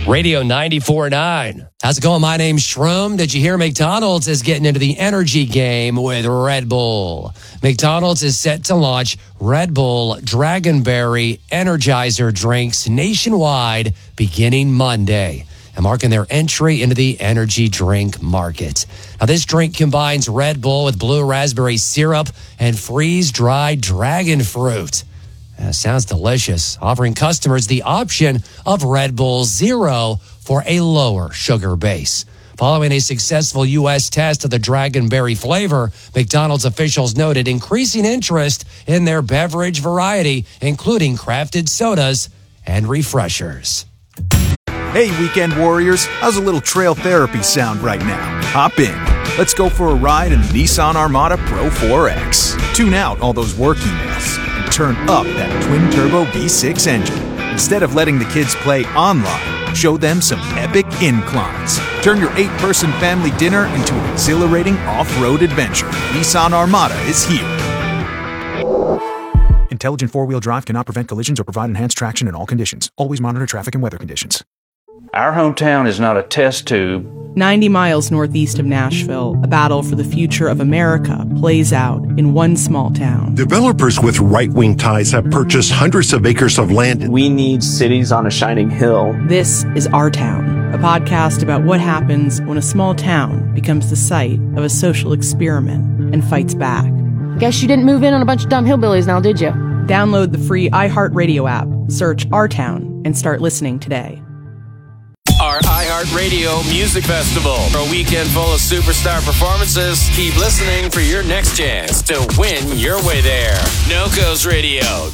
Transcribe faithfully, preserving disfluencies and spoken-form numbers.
Radio ninety-four point nine. How's it going? My name's Shroom. Did you hear McDonald's is getting into the energy game with Red Bull? McDonald's is set to launch Red Bull Dragonberry Energizer drinks nationwide beginning Monday, and marking their entry into the energy drink market. Now, this drink combines Red Bull with blue raspberry syrup and freeze-dried dragon fruit. Uh, sounds delicious, offering customers the option of Red Bull Zero for a lower sugar base. Following a successful U S test of the Dragonberry flavor, McDonald's officials noted increasing interest in their beverage variety, including crafted sodas and refreshers. Hey, weekend warriors, how's a little trail therapy sound right now? Hop in. Let's go for a ride in the Nissan Armada Pro four X. Tune out all those work emails and turn up that twin-turbo V six engine. Instead of letting the kids play online, show them some epic inclines. Turn your eight-person family dinner into an exhilarating off-road adventure. Nissan Armada is here. Intelligent four-wheel drive cannot prevent collisions or provide enhanced traction in all conditions. Always monitor traffic and weather conditions. Our hometown is not a test tube. ninety miles northeast of Nashville, a battle for the future of America plays out in one small town. Developers with right-wing ties have purchased hundreds of acres of land. We need cities on a shining hill. This is Our Town, a podcast about what happens when a small town becomes the site of a social experiment and fights back. Guess you didn't move in on a bunch of dumb hillbillies now, did you? Download the free iHeartRadio app, search Our Town, and start listening today. Our iHeartRadio Music Festival, a weekend full of superstar performances. Keep listening for your next chance to win your way there. Nocos Radio,